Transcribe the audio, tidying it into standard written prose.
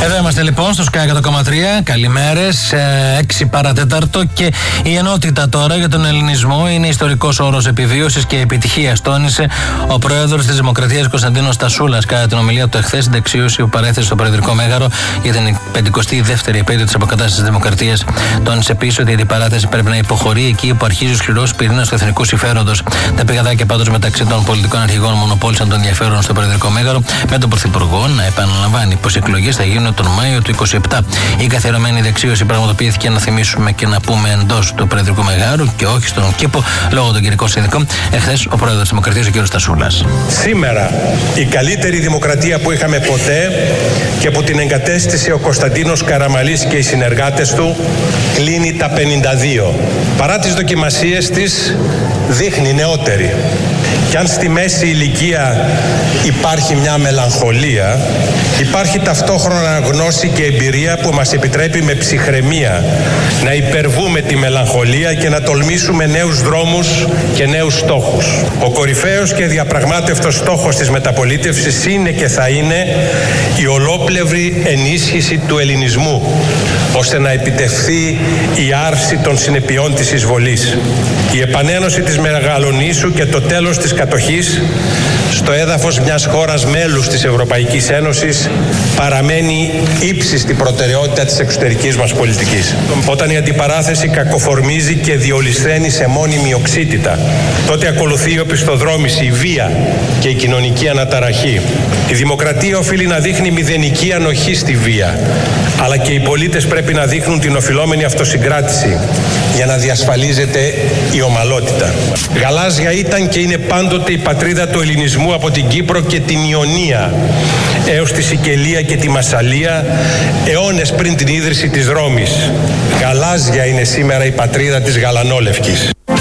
Εδώ είμαστε λοιπόν στο Sky 100,3. Καλημέρες, 6 παρατέταρτο και η ενότητα τώρα για τον ελληνισμό είναι ιστορικός όρος επιβίωσης και επιτυχίας, τόνισε ο πρόεδρος της Δημοκρατίας Κωνσταντίνος Στασούλας κατά την ομιλία του εχθές στην δεξίωση που παρέθεσε στο Προεδρικό Μέγαρο για την 52η επέτειο της αποκατάστασης της Δημοκρατίας. Τόνισε επίσης ότι η αντιπαράθεση πρέπει να υποχωρεί εκεί που αρχίζει ο σκληρός πυρήνας του εθνικού συμφέροντος. Τα πηγαδάκια πάντως μεταξύ των πολιτικών αρχηγών μονοπόλησαν τον ενδιαφέρον στο Προεδρικό Μέγαρο, με τον Πρωθυπουργό να επαναλαμβάνει πως οι εκλογές θα γίνουν τον Μάιο του 27. Η καθιερωμένη δεξίωση πραγματοποιήθηκε, να θυμίσουμε και να πούμε, εντός του Προεδρικού Μεγάρου και όχι στον κήπο λόγω των καιρικών συνθηκών. Εχθές ο πρόεδρος της Δημοκρατίας, ο κ. Στασούλας. Σήμερα η καλύτερη δημοκρατία που είχαμε ποτέ και που την εγκατέστησε ο Κωνσταντίνος Καραμαλής και οι συνεργάτες του κλείνει τα 52. Παρά τις δοκιμασίες της δείχνει νεότερη. Και αν στη μέση ηλικία υπάρχει μια μελαγχολία, υπάρχει ταυτόχρονα γνώση και εμπειρία που μας επιτρέπει με ψυχραιμία να υπερβούμε τη μελαγχολία και να τολμήσουμε νέους δρόμους και νέους στόχους. Ο κορυφαίος και διαπραγμάτευτος στόχος της μεταπολίτευσης είναι και θα είναι η ολόπλευρη ενίσχυση του ελληνισμού, ώστε να επιτευχθεί η άρση των συνεπειών της εισβολής, η επανένωση της Μεγαλονήσου και το τέλος της κατοχής στο έδαφος μιας χώρας μέλους της Ευρωπαϊκής Ένωσης παραμένει ύψιστη προτεραιότητα της εξωτερικής μας πολιτικής. Όταν η αντιπαράθεση κακοφορμίζει και διολυσθένει σε μόνιμη οξύτητα, τότε ακολουθεί η οπισθοδρόμηση, η βία και η κοινωνική αναταραχή. Η δημοκρατία οφείλει να δείχνει μηδενική ανοχή στη βία, αλλά και οι πολίτες πρέπει να δείχνουν την οφειλόμενη αυτοσυγκράτηση για να διασφαλίζεται η ομαλότητα. Γαλάζια ήταν και είναι πάντοτε η πατρίδα του ελληνισμού από την Κύπρο και την Ιωνία έως τη Σικελία και τη Μασσαλία, αιώνες πριν την ίδρυση της Ρώμης. Γαλάζια είναι σήμερα η πατρίδα της Γαλανόλευκης.